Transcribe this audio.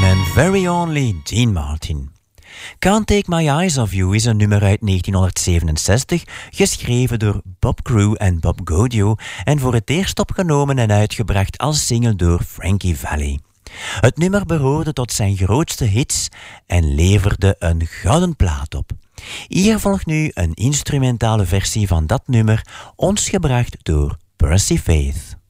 one and very only Dean Martin. Can't Take My Eyes Off You is een nummer uit 1967, geschreven door Bob Crew en Bob Gaudio en voor het eerst opgenomen en uitgebracht als single door Frankie Valli. Het nummer behoorde tot zijn grootste hits en leverde een gouden plaat op. Hier volgt nu een instrumentale versie van dat nummer, ons gebracht door Percy Faith.